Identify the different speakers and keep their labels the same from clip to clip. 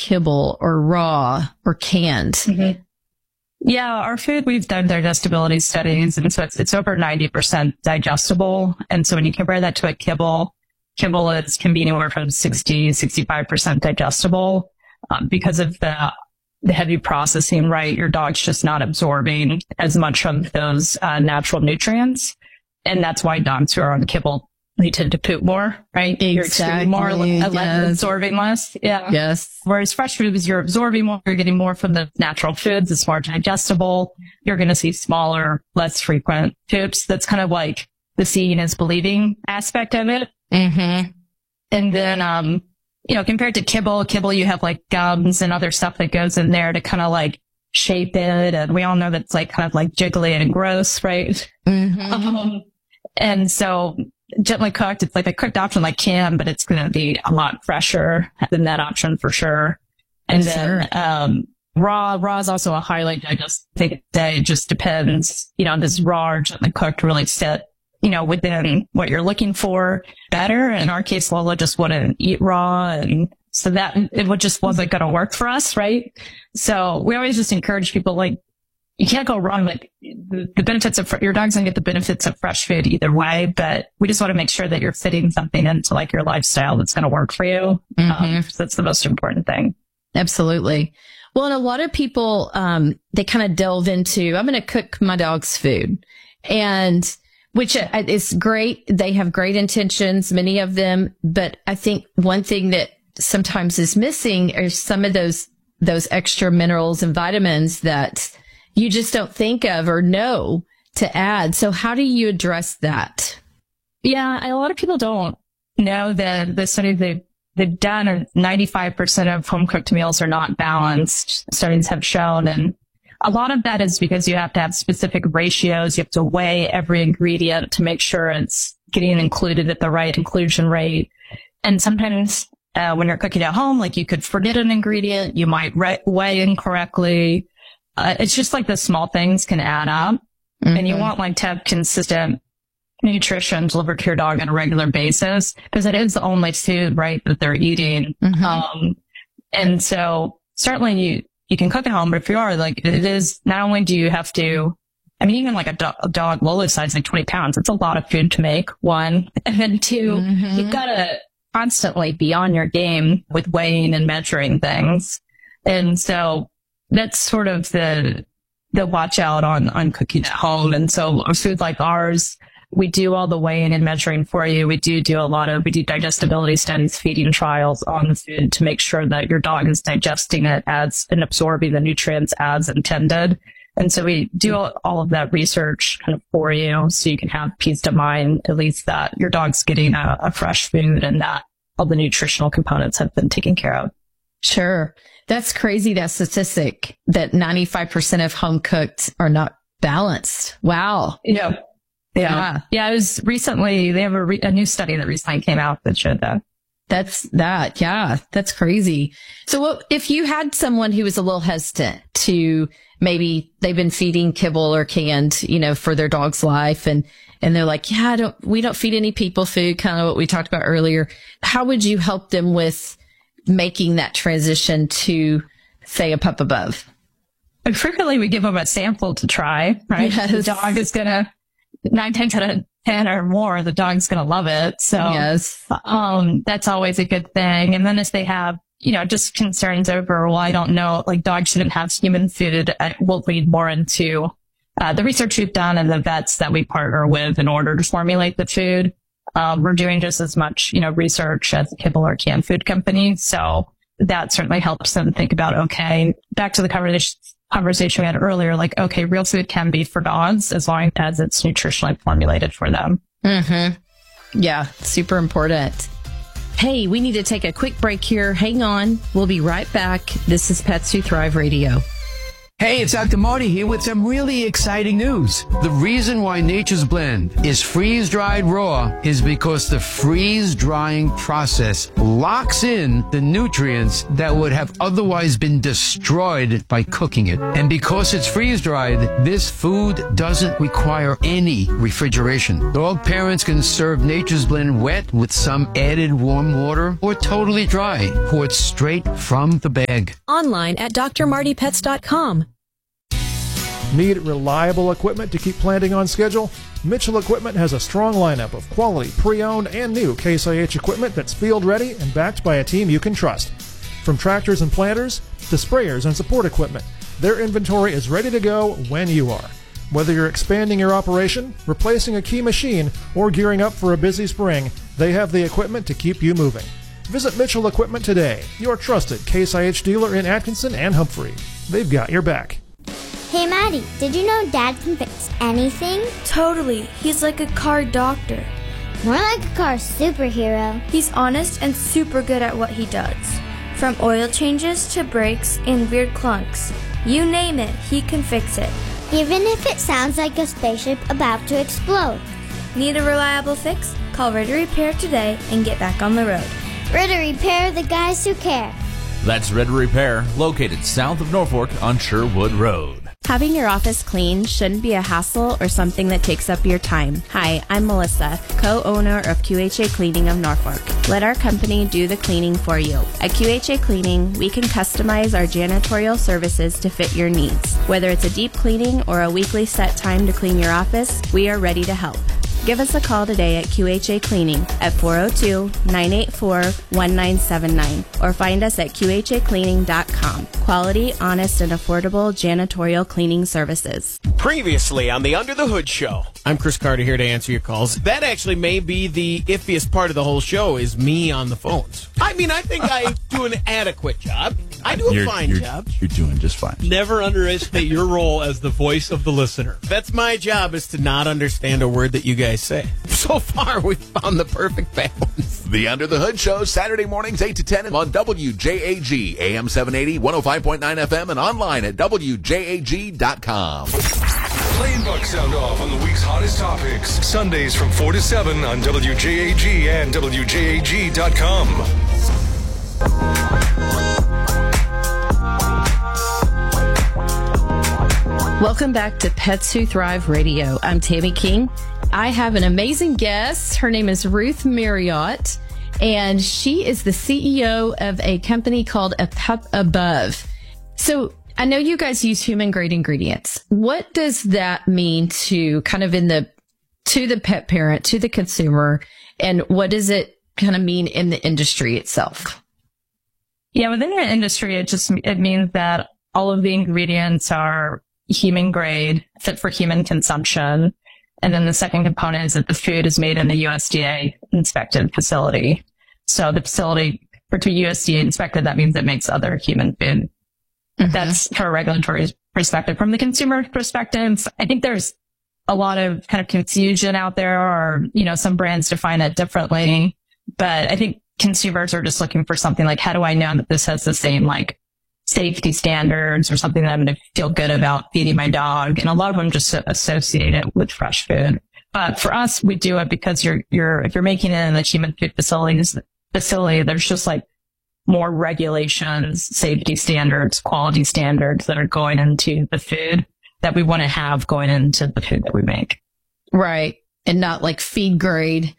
Speaker 1: kibble or raw or canned?
Speaker 2: Mm-hmm. Yeah, our food, we've done digestibility studies, and so it's over 90% digestible. And so when you compare that to a kibble can be anywhere from 65% digestible because of the heavy processing, right? Your dog's just not absorbing as much of those natural nutrients. And that's why dogs who are on kibble, they tend to poop more, right?
Speaker 1: Exactly.
Speaker 2: You're extremely more absorbing less. Yeah.
Speaker 1: Yes.
Speaker 2: Whereas fresh foods, you're absorbing more, you're getting more from the natural foods. It's more digestible. You're going to see smaller, less frequent poops. That's kind of like the seeing is believing aspect of it.
Speaker 1: Mm-hmm.
Speaker 2: And then, compared to kibble, you have like gums and other stuff that goes in there to kind of like shape it. And we all know that's like kind of like jiggly and gross, right?
Speaker 1: Mm-hmm.
Speaker 2: And so gently cooked, it's like a cooked option like canned, but it's going to be a lot fresher than that option for sure. And then, raw is also a highly digestible. I think it just depends, does raw or gently cooked really fit, within what you're looking for better. In our case, Lola just wouldn't eat raw. And so that it wasn't going to work for us. Right. So we always just encourage people, like, you can't go wrong. Like the benefits of your dog's gonna get the benefits of fresh food either way, but we just want to make sure that you're fitting something into like your lifestyle that's going to work for you. So that's the most important thing.
Speaker 1: Absolutely. Well, and a lot of people, they kind of delve into, I'm going to cook my dog's food, and which is great. They have great intentions, many of them. But I think one thing that sometimes is missing are some of those extra minerals and vitamins that you just don't think of or know to add. So how do you address that?
Speaker 2: Yeah, a lot of people don't know that the study they've done, or 95% of home cooked meals are not balanced, studies have shown. And a lot of that is because you have to have specific ratios. You have to weigh every ingredient to make sure it's getting included at the right inclusion rate. And sometimes when you're cooking at home, like you could forget an ingredient, you might weigh incorrectly. It's just like the small things can add up, and you want like to have consistent nutrition delivered to your dog on a regular basis, because it is the only food, right, that they're eating. And so certainly you can cook at home, but if you are like, it is not only do you have to, I mean, even like a dog Lola's size, like 20 pounds, it's a lot of food to make, one. And then two, you've got to constantly be on your game with weighing and measuring things. And so that's sort of the watch out on cooking at home. And so a food like ours, we do all the weighing and measuring for you. We do digestibility studies, feeding trials on the food to make sure that your dog is digesting it as and absorbing the nutrients as intended. And so we do all of that research kind of for you, so you can have peace of mind, at least that your dog's getting a fresh food and that all the nutritional components have been taken care of.
Speaker 1: Sure. That's crazy, that statistic, that 95% of home cooked are not balanced. Wow.
Speaker 2: Yeah. It was recently, they have a new study that recently came out that showed that.
Speaker 1: That's crazy. So if you had someone who was a little hesitant to, maybe they've been feeding kibble or canned, for their dog's life, and they're like, we don't feed any people food, kind of what we talked about earlier. How would you help them with making that transition to, say, a Pup Above?
Speaker 2: And frequently we give them a sample to try, right? Yes. The dog is going to, 9 times out of 10 or more, the dog's going to love it. So,
Speaker 1: yes.
Speaker 2: That's always a good thing. And then if they have, just concerns over, well, I don't know, like dogs shouldn't have human food, we'll lead more into, the research we've done and the vets that we partner with in order to formulate the food. We're doing just as much, research as a kibble or canned food company. So that certainly helps them think about, okay, back to the conversation we had earlier, like, okay, real food can be for dogs as long as it's nutritionally formulated for them.
Speaker 1: Yeah, super important. Hey, we need to take a quick break here. Hang on. We'll be right back. This is Pets Who Thrive Radio.
Speaker 3: Hey, it's Dr. Marty here with some really exciting news. The reason why Nature's Blend is freeze-dried raw is because the freeze-drying process locks in the nutrients that would have otherwise been destroyed by cooking it. And because it's freeze-dried, this food doesn't require any refrigeration. Dog parents can serve Nature's Blend wet with some added warm water or totally dry, poured straight from the bag.
Speaker 4: Online at drmartypets.com.
Speaker 5: Need reliable equipment to keep planting on schedule? Mitchell Equipment has a strong lineup of quality pre-owned and new Case IH equipment that's field ready and backed by a team you can trust. From tractors and planters to sprayers and support equipment, their inventory is ready to go when you are. Whether you're expanding your operation, replacing a key machine, or gearing up for a busy spring, they have the equipment to keep you moving. Visit Mitchell Equipment today, your trusted Case IH dealer in Atkinson and Humphrey. They've got your back.
Speaker 6: Hey Maddie, did you know Dad can fix anything?
Speaker 7: Totally. He's like a car doctor.
Speaker 6: More like a car superhero.
Speaker 7: He's honest and super good at what he does. From oil changes to brakes and weird clunks. You name it, he can fix it.
Speaker 6: Even if it sounds like a spaceship about to explode.
Speaker 7: Need a reliable fix? Call Ritter Repair today and get back on the road.
Speaker 6: Ritter Repair, the guys who care.
Speaker 8: That's Ritter Repair, located south of Norfolk on Sherwood Road.
Speaker 9: Having your office clean shouldn't be a hassle or something that takes up your time. Hi, I'm Melissa, co-owner of QHA Cleaning of Norfolk. Let our company do the cleaning for you. At QHA Cleaning, we can customize our janitorial services to fit your needs. Whether it's a deep cleaning or a weekly set time to clean your office, we are ready to help. Give us a call today at QHA Cleaning at 402-984-1979 or find us at QHAcleaning.com. Quality, honest, and affordable janitorial cleaning services.
Speaker 10: Previously on the Under the Hood Show. I'm Chris Carter here to answer your calls. That actually may be the iffiest part of the whole show is me on the phones. I mean, I think I do an adequate job. I do a fine job.
Speaker 11: You're doing just fine.
Speaker 12: Never underestimate your role as the voice of the listener.
Speaker 10: That's my job, is to not understand a word that you guys say. So far, we've found the perfect balance.
Speaker 11: The Under the Hood Show, Saturday mornings 8 to 10 on WJAG, AM 780, 105.9 FM, and online at WJAG.com.
Speaker 13: Playing Buck Sound Off on the week's hottest topics. Sundays from 4 to 7 on WJAG and WJAG.com.
Speaker 1: Welcome back to Pets Who Thrive Radio. I'm Tammy King. I have an amazing guest. Her name is Ruth Marriott, and she is the CEO of a company called A Pup Above. So I know you guys use human grade ingredients. What does that mean to kind of to the pet parent, to the consumer, and what does it kind of mean in the industry itself?
Speaker 2: Yeah, within the industry, it means that all of the ingredients are human grade, fit for human consumption. And then the second component is that the food is made in a USDA inspected facility. So the facility, for to USDA inspected, that means it makes other human food. Mm-hmm. That's from a regulatory perspective. From the consumer perspective, I think there's a lot of kind of confusion out there, or, some brands define it differently. But I think consumers are just looking for something like, how do I know that this has the same safety standards or something that I'm going to feel good about feeding my dog? And a lot of them just associate it with fresh food. But for us, we do it because if you're making it in the human food facility, there's just more regulations, safety standards, quality standards that are going into the food that we want to have going into the food that we make.
Speaker 1: Right. And not feed grade,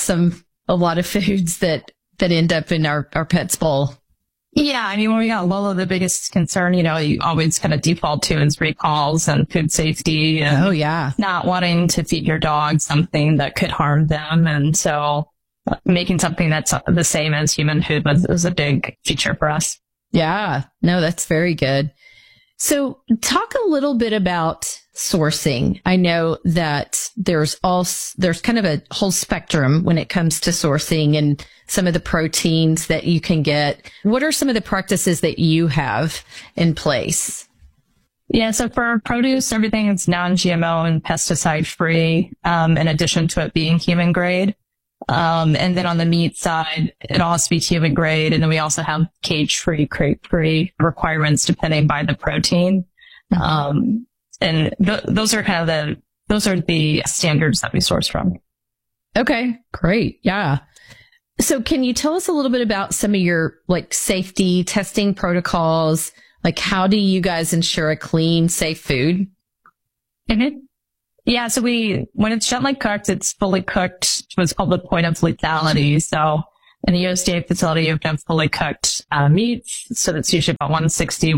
Speaker 1: a lot of foods that end up in our pet's bowl.
Speaker 2: Yeah, I mean, when we got Lola, the biggest concern, you always kind of default to is recalls and food safety. And
Speaker 1: oh, yeah.
Speaker 2: Not wanting to feed your dog something that could harm them. And so making something that's the same as human food was a big feature for us.
Speaker 1: Yeah, no, that's very good. So talk a little bit about sourcing. I know that there's kind of a whole spectrum when it comes to sourcing and some of the proteins that you can get. What are some of the practices that you have in place?
Speaker 2: Yeah, so for produce, everything is non-GMO and pesticide free, in addition to it being human grade. And then on the meat side, it all has to be human grade. And then we also have cage free, crate free requirements depending by the protein. And those are the standards that we source from.
Speaker 1: Okay, great. Yeah. So can you tell us a little bit about some of your like safety testing protocols? Like how do you guys ensure a clean, safe food?
Speaker 2: Mm-hmm. Yeah. So when it's gently cooked, it's fully cooked. What's called the point of lethality. So in the USDA facility, you have fully cooked meats. So that's usually about 160,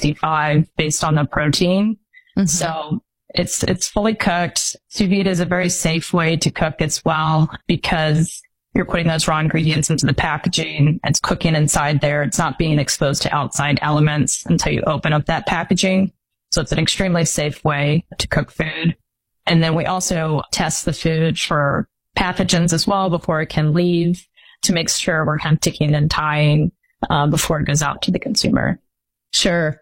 Speaker 2: 165 based on the protein. Mm-hmm. So it's fully cooked. Sous vide is a very safe way to cook as well because you're putting those raw ingredients into the packaging. It's cooking inside there. It's not being exposed to outside elements until you open up that packaging. So it's an extremely safe way to cook food. And then we also test the food for pathogens as well before it can leave to make sure we're kind of ticking and tying before it goes out to the consumer.
Speaker 1: Sure.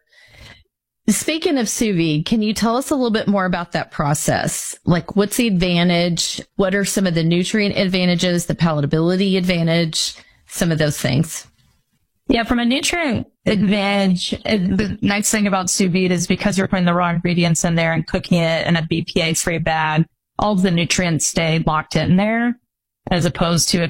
Speaker 1: Speaking of sous vide, can you tell us a little bit more about that process? Like, what's the advantage? What are some of the nutrient advantages, the palatability advantage, some of those things?
Speaker 2: Yeah, from a nutrient advantage, the nice thing about sous vide is because you're putting the raw ingredients in there and cooking it in a BPA-free bag, all of the nutrients stay locked in there, as opposed to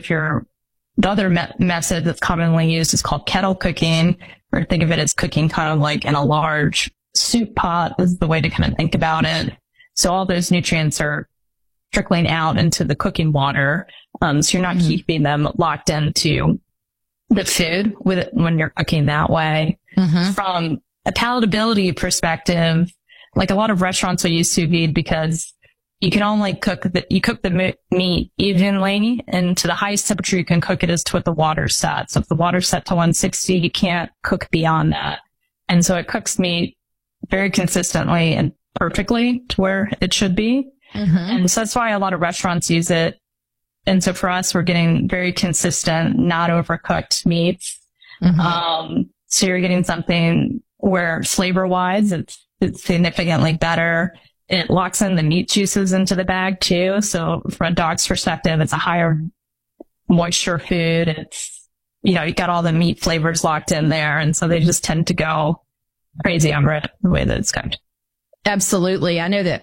Speaker 2: the other method that's commonly used is called kettle cooking, or think of it as cooking kind of like in a large soup pot is the way to kind of think about it. So all those nutrients are trickling out into the cooking water. So you're not keeping them locked into the food when you're cooking that way. Mm-hmm. From a palatability perspective, like a lot of restaurants will use sous vide because you can only cook the meat evenly, and to the highest temperature you can cook it is to what the water's set. So if the water's set to 160, you can't cook beyond that. And so it cooks meat very consistently and perfectly to where it should be. Mm-hmm. And so that's why a lot of restaurants use it. And so for us, we're getting very consistent, not overcooked meats. Mm-hmm. So you're getting something where flavor-wise, it's significantly better. It locks in the meat juices into the bag too. So from a dog's perspective, it's a higher moisture food. It's, you got all the meat flavors locked in there. And so they just tend to go crazy over it the way that it's cooked.
Speaker 1: Absolutely. I know that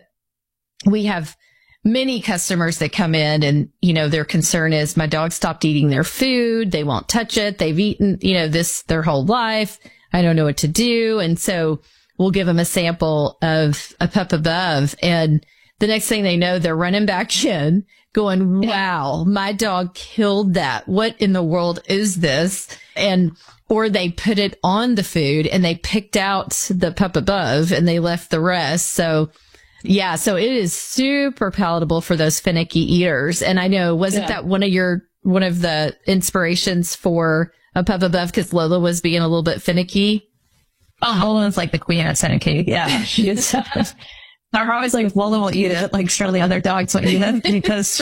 Speaker 1: we have many customers that come in and, their concern is my dog stopped eating their food. They won't touch it. They've eaten, this their whole life. I don't know what to do. And so we'll give them a sample of a Pup Above. And the next thing they know, they're running back in going, wow, my dog killed that. What in the world is this? Or they put it on the food and they picked out the Pup Above and they left the rest. So yeah, so it is super palatable for those finicky eaters. And I know, wasn't that one of the inspirations for a Pup Above because Lola was being a little bit finicky?
Speaker 2: Oh, Lola's like the queen of finicky. Yeah, she is. They're always like, Lola will eat it. Like, surely other dogs will eat it because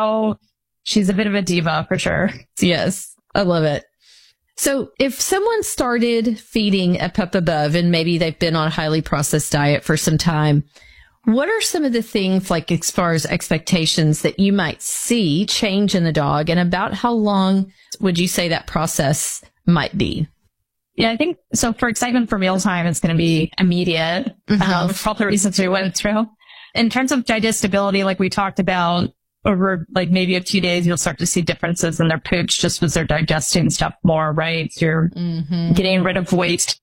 Speaker 2: she's a bit of a diva for sure.
Speaker 1: Yes, I love it. So if someone started feeding a Pup Above and maybe they've been on a highly processed diet for some time, what are some of the things, like as far as expectations, that you might see change in the dog, and about how long would you say that process might be?
Speaker 2: Yeah, I think so. For excitement for mealtime, it's going to be immediate for all the reasons we went through. In terms of digestibility, like we talked about, over like maybe a few days, you'll start to see differences in their pooch just as they're digesting stuff more, right? So you're getting rid of waste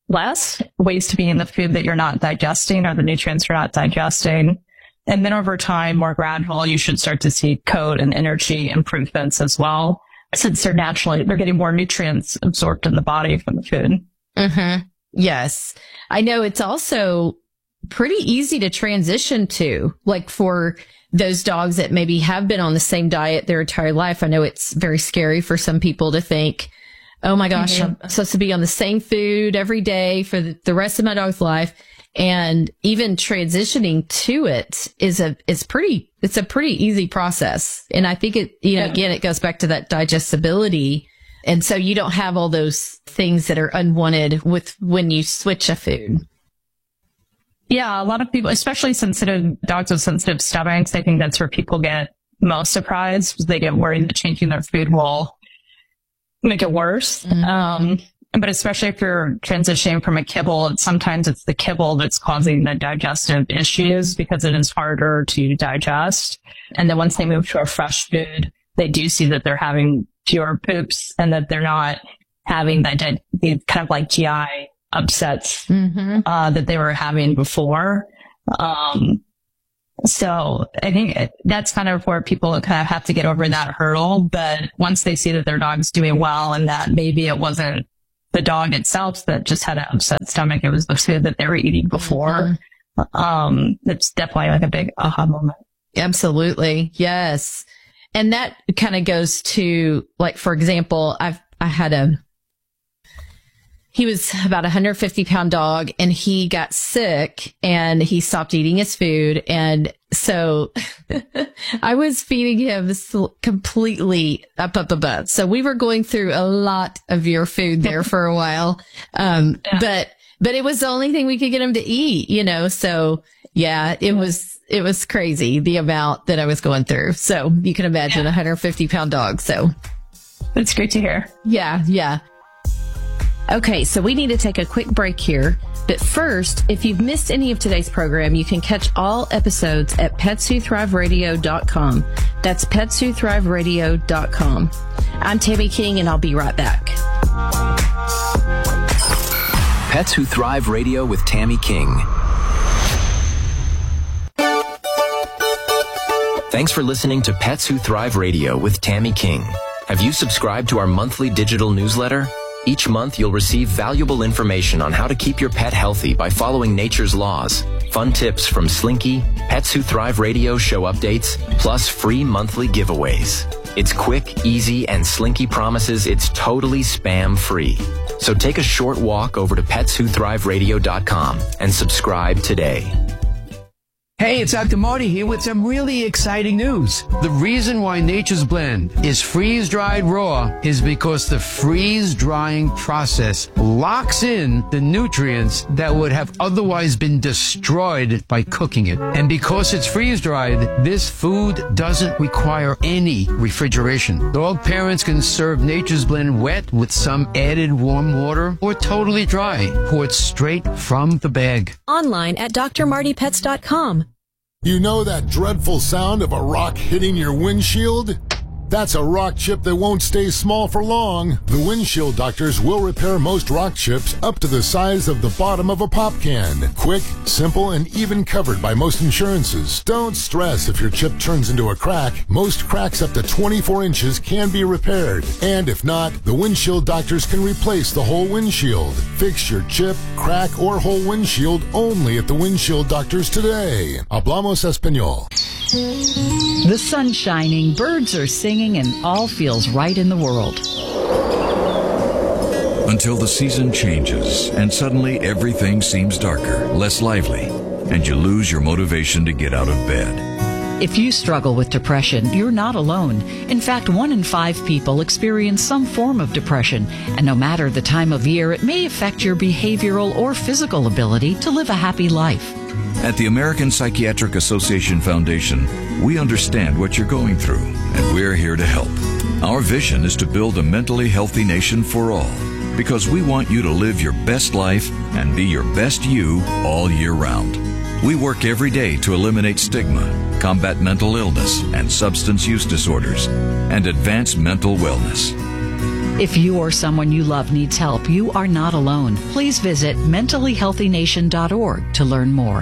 Speaker 2: being the food that you're not digesting or the nutrients you're not digesting. And then over time, more gradual, you should start to see coat and energy improvements as well, since they're getting more nutrients absorbed in the body from the food.
Speaker 1: Mm-hmm. Yes. I know it's also pretty easy to transition to, like for those dogs that maybe have been on the same diet their entire life. I know it's very scary for some people to think, oh my gosh, I'm supposed to be on the same food every day for the rest of my dog's life. And even transitioning to it is a pretty easy process. And I think again, it goes back to that digestibility. And so you don't have all those things that are unwanted when you switch a food.
Speaker 2: Yeah, a lot of people, especially dogs with sensitive stomachs, I think that's where people get most surprised because they get worried that changing their food will make it worse. Mm-hmm. But especially if you're transitioning from a kibble, sometimes it's the kibble that's causing the digestive issues because it is harder to digest. And then once they move to a fresh food, they do see that they're having fewer poops and that they're not having the kind of like GI upsets that they were having before. So I think that's kind of where people kind of have to get over that hurdle. But once they see that their dog's doing well and that maybe it wasn't the dog itself that just had an upset stomach, it was the food that they were eating before. It's definitely like a big aha moment.
Speaker 1: Absolutely. Yes. And that kind of goes to, like, for example, he was about 150-pound dog and he got sick and he stopped eating his food. And so I was feeding him completely up. So we were going through a lot of your food there for a while. But it was the only thing we could get him to eat, you know? So yeah, it was crazy the amount that I was going through. So you can imagine a 150-pound dog. So
Speaker 2: that's great to hear.
Speaker 1: Yeah. Yeah. Okay, so we need to take a quick break here. But first, if you've missed any of today's program, you can catch all episodes at petswhothriveradio.com. That's petswhothriveradio.com. I'm Tammy King, and I'll be right back.
Speaker 14: Pets Who Thrive Radio with Tammy King. Thanks for listening to Pets Who Thrive Radio with Tammy King. Have you subscribed to our monthly digital newsletter? Each month, you'll receive valuable information on how to keep your pet healthy by following nature's laws, fun tips from Slinky, Pets Who Thrive Radio show updates, plus free monthly giveaways. It's quick, easy, and Slinky promises it's totally spam-free. So take a short walk over to PetsWhoThriveRadio.com and subscribe today.
Speaker 3: Hey, it's Dr. Marty here with some really exciting news. The reason why Nature's Blend is freeze-dried raw is because the freeze-drying process locks in the nutrients that would have otherwise been destroyed by cooking it. And because it's freeze-dried, this food doesn't require any refrigeration. Dog parents can serve Nature's Blend wet with some added warm water or totally dry, poured straight from the bag.
Speaker 4: Online at drmartypets.com.
Speaker 15: You know that dreadful sound of a rock hitting your windshield? That's a rock chip that won't stay small for long. The Windshield Doctors will repair most rock chips up to the size of the bottom of a pop can. Quick, simple, and even covered by most insurances. Don't stress if your chip turns into a crack. Most cracks up to 24 inches can be repaired. And if not, the Windshield Doctors can replace the whole windshield. Fix your chip, crack, or whole windshield only at the Windshield Doctors today. Hablamos Español.
Speaker 16: The sun's shining, birds are singing, and all feels right in the world.
Speaker 17: Until the season changes, and suddenly everything seems darker, less lively, and you lose your motivation to get out of bed.
Speaker 16: If you struggle with depression, you're not alone. In fact, 1 in 5 people experience some form of depression, and no matter the time of year, it may affect your behavioral or physical ability to live a happy life.
Speaker 17: At the American Psychiatric Association Foundation, we understand what you're going through, and we're here to help. Our vision is to build a mentally healthy nation for all, because we want you to live your best life and be your best you all year round. We work every day to eliminate stigma, combat mental illness and substance use disorders, and advance mental wellness.
Speaker 16: If you or someone you love needs help, you are not alone. Please visit mentallyhealthynation.org to learn more.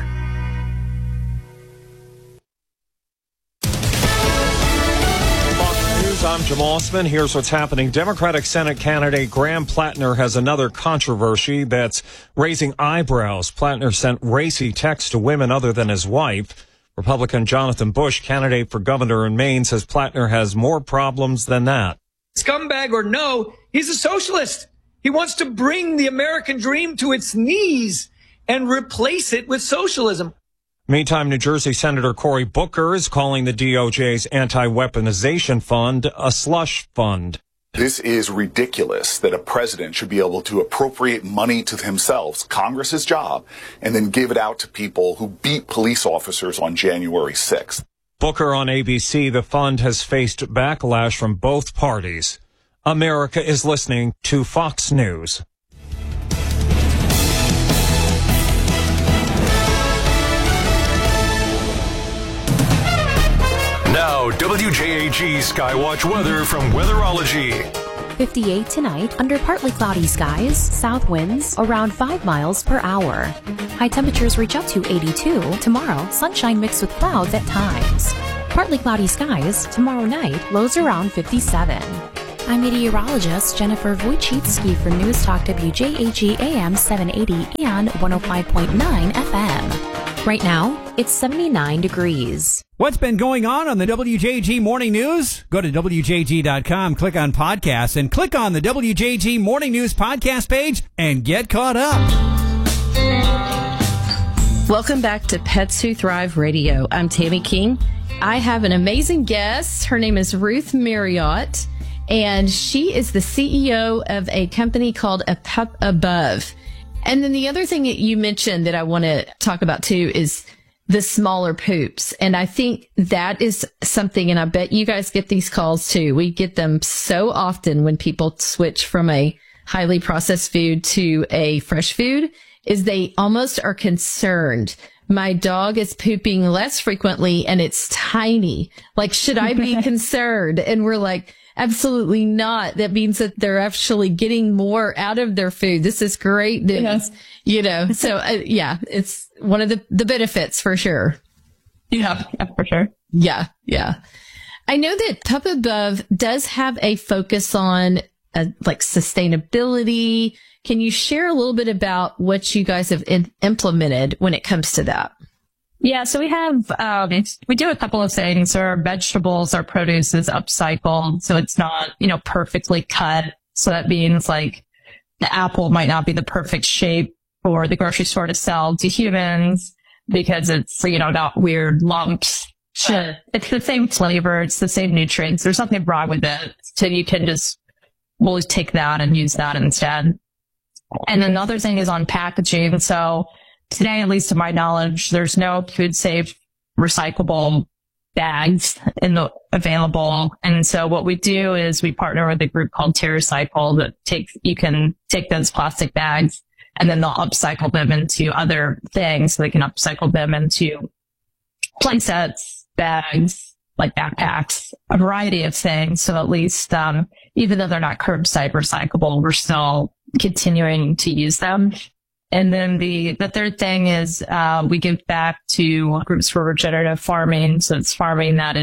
Speaker 18: I'm Jim Osman. Here's what's happening. Democratic Senate candidate Graham Plattner has another controversy that's raising eyebrows. Plattner sent racy texts to women other than his wife. Republican Jonathan Bush, candidate for governor in Maine, says Plattner has more problems than that.
Speaker 19: Scumbag or no, he's a socialist. He wants to bring the American dream to its knees and replace it with socialism.
Speaker 18: Meantime, New Jersey Senator Cory Booker is calling the DOJ's anti-weaponization fund a slush fund.
Speaker 20: This is ridiculous that a president should be able to appropriate money to himself, Congress's job, and then give it out to people who beat police officers on January 6th.
Speaker 18: Booker on ABC, the fund has faced backlash from both parties. America is listening to Fox News.
Speaker 13: WJAG Skywatch weather from Weatherology.
Speaker 21: 58 tonight, under partly cloudy skies, south winds around 5 miles per hour. High temperatures reach up to 82. Tomorrow, sunshine mixed with clouds at times. Partly cloudy skies, tomorrow night, lows around 57. I'm meteorologist Jennifer Wojcicki for News Talk WJAG AM 780 and 105.9 FM. Right now, it's 79 degrees.
Speaker 22: What's been going on the WJG Morning News? Go to WJG.com, click on podcasts, and click on the WJG Morning News podcast page and get caught up.
Speaker 1: Welcome back to Pets Who Thrive Radio. I'm Tammy King. I have an amazing guest. Her name is Ruth Marriott, and she is the CEO of a company called A Pup Above. And then the other thing that you mentioned that I want to talk about too is the smaller poops. And I think that is something, and I bet you guys get these calls too. We get them so often when people switch from a highly processed food to a fresh food, is they almost are concerned. My dog is pooping less frequently and it's tiny. Like, should I be concerned? And we're like, absolutely not. That means that they're actually getting more out of their food. This is great news, you know. So, yeah, it's one of the benefits for sure.
Speaker 2: Yeah, for sure.
Speaker 1: Yeah. I know that Pup Above does have a focus on like sustainability. Can you share a little bit about what you guys have implemented when it comes to that?
Speaker 2: Yeah, so we have, we do a couple of things. Our vegetables, our produce is upcycled, so it's not, perfectly cut. So that means like the apple might not be the perfect shape for the grocery store to sell to humans because it's, not weird lumps. Sure. It's the same flavor. It's the same nutrients. There's nothing wrong with it. So you can we'll take that and use that instead. And another thing is on packaging. So today, at least to my knowledge, there's no food safe recyclable bags available. And so what we do is we partner with a group called TerraCycle that you can take those plastic bags and then they'll upcycle them into other things. So they can upcycle them into play sets, bags, like backpacks, a variety of things. So at least, even though they're not curbside recyclable, we're still continuing to use them. And then the third thing is, we give back to groups for regenerative farming. So it's farming that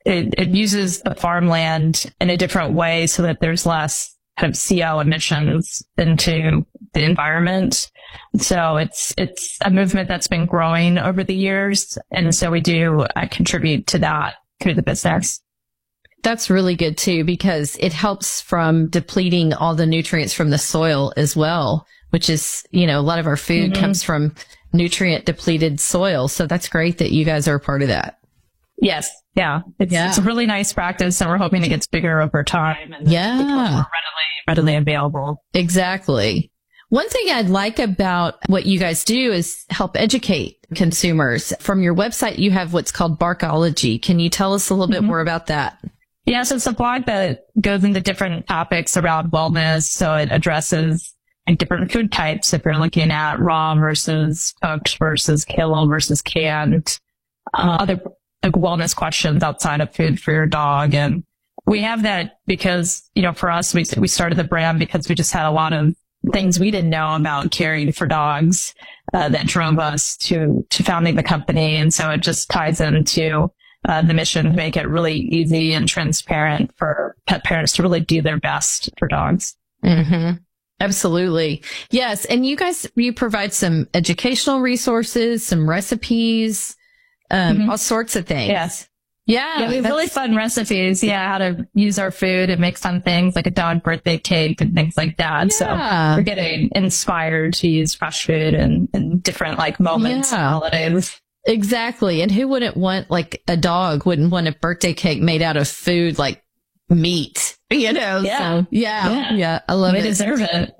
Speaker 2: it uses the farmland in a different way so that there's less kind of CO emissions into the environment. So it's a movement that's been growing over the years. And so we do contribute to that through the business.
Speaker 1: That's really good too, because it helps from depleting all the nutrients from the soil as well, which is, a lot of our food comes from nutrient depleted soil. So that's great that you guys are a part of that.
Speaker 2: Yes. Yeah. It's a really nice practice and we're hoping it gets bigger over time and more readily available.
Speaker 1: Exactly. One thing I'd like about what you guys do is help educate consumers. From your website, you have what's called Barkology. Can you tell us a little bit more about that?
Speaker 2: Yeah, so it's a blog that goes into different topics around wellness. So it addresses different food types. If you're looking at raw versus cooked versus killed versus canned, other wellness questions outside of food for your dog. And we have that because, for us, we started the brand because we just had a lot of things we didn't know about caring for dogs that drove us to founding the company. And so it just ties into the mission to make it really easy and transparent for pet parents to really do their best for dogs.
Speaker 1: Mm-hmm. Absolutely. Yes. And you provide some educational resources, some recipes, all sorts of things.
Speaker 2: Yes.
Speaker 1: Yeah.
Speaker 2: We have really fun recipes. Yeah. How to use our food and make fun things like a dog birthday cake and things like that.
Speaker 1: Yeah.
Speaker 2: So we're getting inspired to use fresh food in different moments and holidays.
Speaker 1: Exactly. And who wouldn't want a dog wouldn't want a birthday cake made out of food like meat,
Speaker 2: Yeah.
Speaker 1: So, yeah. I love it.
Speaker 2: They deserve it.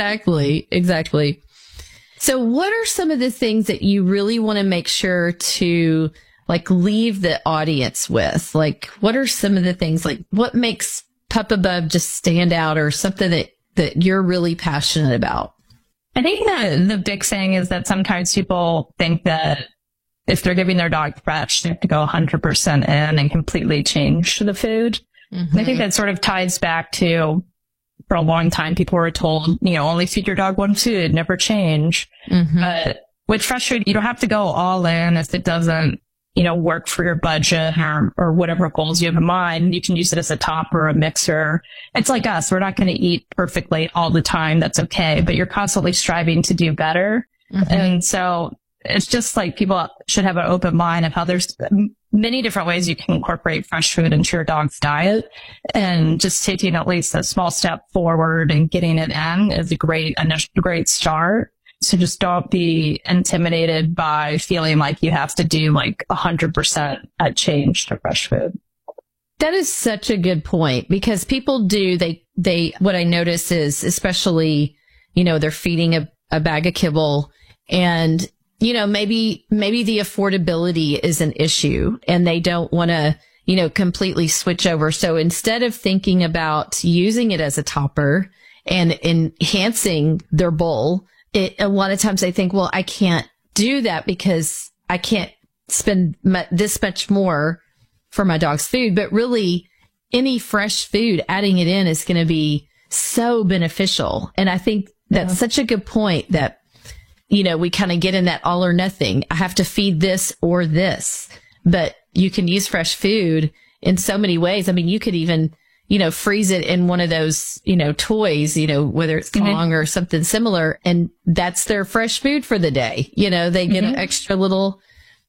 Speaker 1: Exactly. So what are some of the things that you really want to make sure to leave the audience with? What are some of the things, what makes Pup Above just stand out or something that you're really passionate about?
Speaker 2: I think that the big thing is that sometimes people think that if they're giving their dog fresh, they have to go 100% in and completely change the food. Mm-hmm. I think that sort of ties back to, for a long time, people were told, only feed your dog one food, never change. Mm-hmm. But with fresh food, you don't have to go all in if it doesn't, work for your budget or whatever goals you have in mind. You can use it as a topper or a mixer. It's like us. We're not going to eat perfectly all the time. That's okay. But you're constantly striving to do better. Mm-hmm. And so it's just like people should have an open mind of how there's many different ways you can incorporate fresh food into your dog's diet, and just taking at least a small step forward and getting it in is a great start. So just don't be intimidated by feeling like you have to do like 100% a change to fresh food.
Speaker 1: That is such a good point, because people do, what I notice is, especially, they're feeding a bag of kibble, and maybe the affordability is an issue and they don't want to, completely switch over. So instead of thinking about using it as a topper and enhancing their bowl, a lot of times they think, well, I can't do that because I can't spend this much more for my dog's food. But really, any fresh food, adding it in is going to be so beneficial. And I think that's such a good point that, we kind of get in that all or nothing. I have to feed this or this, but you can use fresh food in so many ways. I mean, you could even, freeze it in one of those, toys, whether it's Kong or something similar. And that's their fresh food for the day. They get an extra little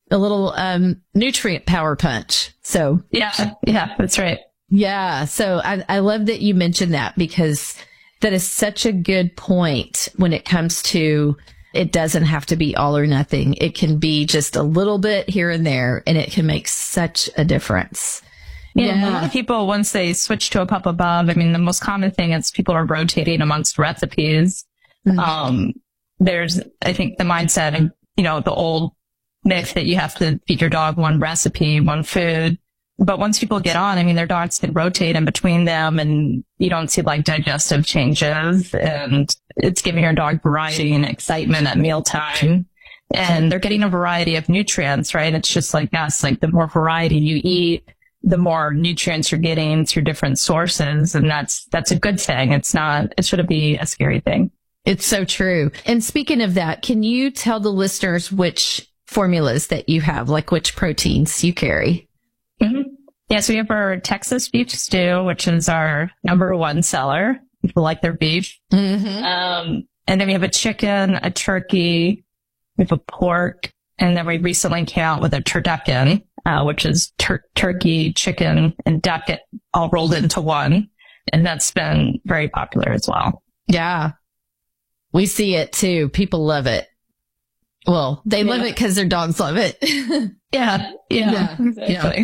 Speaker 1: nutrient power punch. So
Speaker 2: yeah, that's right.
Speaker 1: Yeah. So I love that you mentioned that, because that is such a good point when it comes to, it doesn't have to be all or nothing. It can be just a little bit here and there, and it can make such a difference.
Speaker 2: Yeah. A lot of people, once they switch to a Pup Above, I mean, the most common thing is people are rotating amongst recipes. Mm-hmm. There's, I think, the mindset and, the old myth that you have to feed your dog one recipe, one food. But once people get on, I mean, their dogs can rotate in between them, and you don't see like digestive changes, and it's giving your dog variety and excitement at mealtime. And they're getting a variety of nutrients, right? It's just like us, like the more variety you eat, the more nutrients you're getting through different sources. And that's a good thing. It shouldn't be a scary thing.
Speaker 1: It's so true. And speaking of that, can you tell the listeners which formulas that you have, like which proteins you carry?
Speaker 2: Mm-hmm. Yeah, so we have our Texas beef stew, which is our number one seller. People like their beef. Mm-hmm. And then we have a chicken, a turkey, we have a pork, and then we recently came out with a turducken, which is turkey, chicken, and duck all rolled into one. And that's been very popular as well.
Speaker 1: Yeah. We see it too. People love it. Well, they love it because their dogs love it.
Speaker 2: Yeah. Exactly.
Speaker 1: Yeah.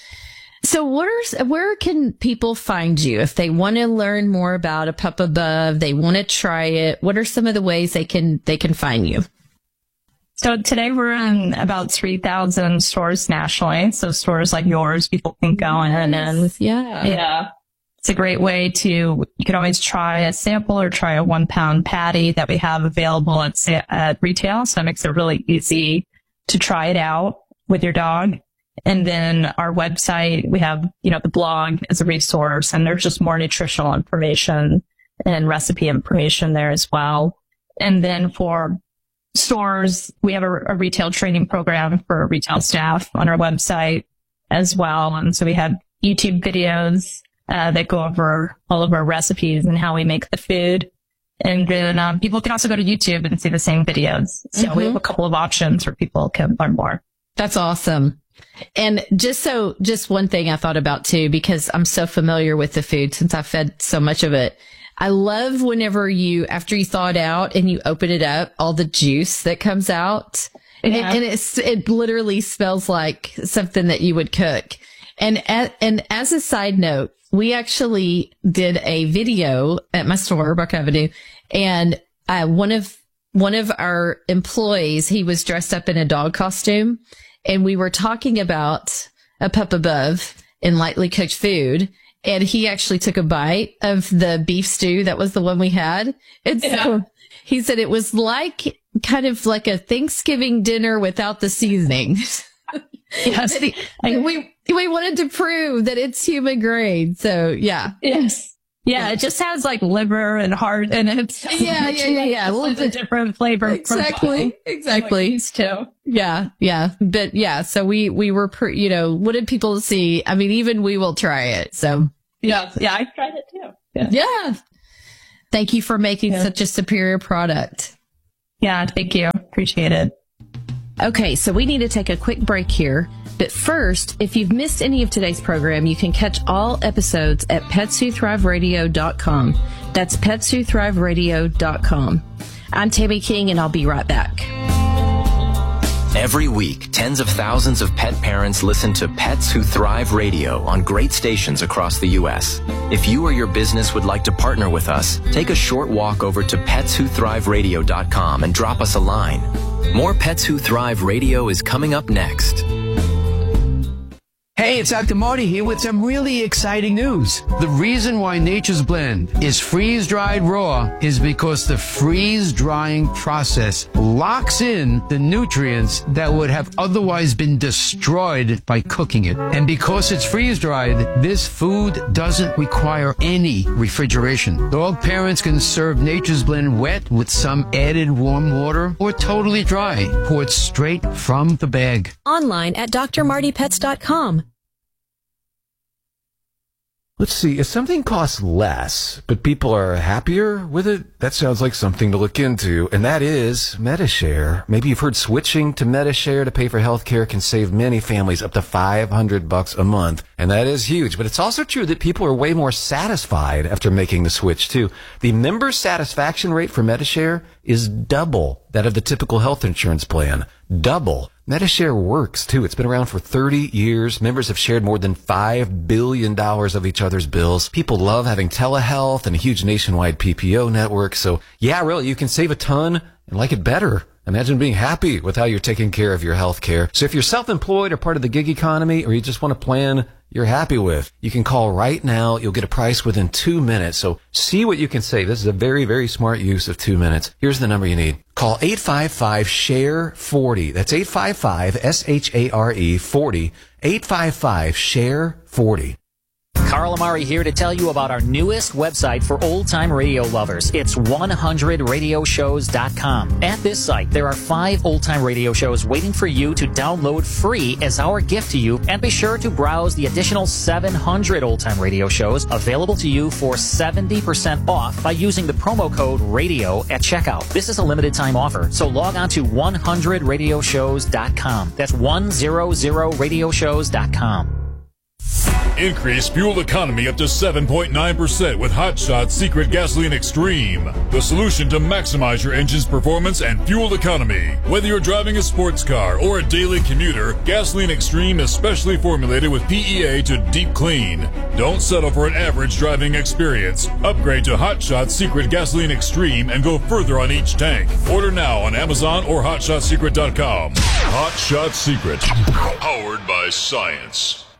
Speaker 1: So where can people find you if they want to learn more about a Pup Above, they want to try it? What are some of the ways they can find you?
Speaker 2: So today we're in about 3,000 stores nationally. So stores like yours, people can go in and yeah. It's a great way you can always try a sample or try a 1 pound patty that we have available at retail. So it makes it really easy to try it out with your dog. And then our website, we have, the blog as a resource, and there's just more nutritional information and recipe information there as well. And then for stores, we have a retail training program for retail staff on our website as well. And so we have YouTube videos that go over all of our recipes and how we make the food. And then people can also go to YouTube and see the same videos. So we have a couple of options where people can learn more.
Speaker 1: That's awesome. And just one thing I thought about too, because I'm so familiar with the food since I fed so much of it. I love whenever after you thaw it out and you open it up, all the juice that comes out. Yeah. And it literally smells like something that you would cook. And as a side note, we actually did a video at my store, Buck Avenue, and one of our employees, he was dressed up in a dog costume, and we were talking about a Pup Above in lightly cooked food. And he actually took a bite of the beef stew. That was the one we had. And so he said it was like kind of like a Thanksgiving dinner without the seasoning.
Speaker 2: Yes.
Speaker 1: We wanted to prove that it's human grade. So yeah.
Speaker 2: Yes. Yeah, it just has like liver and heart in it.
Speaker 1: Yeah.
Speaker 2: Well, it's a different flavor.
Speaker 1: Exactly.
Speaker 2: Too.
Speaker 1: Yeah. But yeah, so we were, wanted people to see. I mean, even we will try it. So
Speaker 2: yeah, I tried it too.
Speaker 1: Yeah. Thank you for making such a superior product.
Speaker 2: Yeah, thank you. Appreciate it.
Speaker 1: Okay, so we need to take a quick break here. But first, if you've missed any of today's program, you can catch all episodes at petswhothriveradio.com. That's petswhothriveradio.com. I'm Tammy King, and I'll be right back.
Speaker 14: Every week, tens of thousands of pet parents listen to Pets Who Thrive Radio on great stations across the U.S. If you or your business would like to partner with us, take a short walk over to petswhothriveradio.com and drop us a line. More Pets Who Thrive Radio is coming up next.
Speaker 3: Hey, it's Dr. Marty here with some really exciting news. The reason why Nature's Blend is freeze-dried raw is because the freeze-drying process locks in the nutrients that would have otherwise been destroyed by cooking it. And because it's freeze-dried, this food doesn't require any refrigeration. Dog parents can serve Nature's Blend wet with some added warm water or totally dry, poured straight from the bag.
Speaker 4: Online at drmartypets.com.
Speaker 5: Let's see, if something costs less, but people are happier with it, that sounds like something to look into, and that is Medi-Share. Maybe you've heard switching to Medi-Share to pay for healthcare can save many families up to $500 a month, and that is huge. But it's also true that people are way more satisfied after making the switch, too. The member satisfaction rate for Medi-Share is double that of the typical health insurance plan. Double. Medi-Share works, too. It's been around for 30 years. Members have shared more than $5 billion of each other's bills. People love having telehealth and a huge nationwide PPO network. So, yeah, really, you can save a ton and like it better. Imagine being happy with how you're taking care of your health care. So if you're self-employed or part of the gig economy, or you just want a plan you're happy with, you can call right now. You'll get a price within 2 minutes. So see what you can save. This is a very, very smart use of 2 minutes. Here's the number you need. Call 855-SHARE-40. That's 855-SHARE-40. 855-SHARE-40.
Speaker 7: Carl Amari here to tell you about our newest website for old-time radio lovers. It's 100radioshows.com. At this site, there are 5 old-time radio shows waiting for you to download free as our gift to you, and be sure to browse the additional 700 old-time radio shows available to you for 70% off by using the promo code RADIO at checkout. This is a limited time offer, so log on to 100radioshows.com. That's 100radioshows.com.
Speaker 23: Increase fuel economy up to 7.9% with Hot Shot Secret Gasoline Extreme. The solution to maximize your engine's performance and fuel economy. Whether you're driving a sports car or a daily commuter, Gasoline Extreme is specially formulated with PEA to deep clean. Don't settle for an average driving experience. Upgrade to Hot Shot Secret Gasoline Extreme and go further on each tank. Order now on Amazon or HotShotSecret.com. Hot Shot Secret. Powered by science.